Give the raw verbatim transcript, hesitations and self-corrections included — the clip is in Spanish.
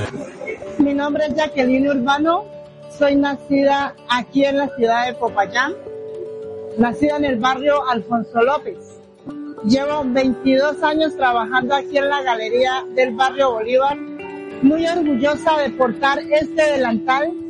Mi nombre es Jacqueline Urbano, soy nacida aquí en la ciudad de Popayán, nacida en el barrio Alfonso López. Llevo veintidós años trabajando aquí en la galería del barrio Bolívar, muy orgullosa de portar este delantal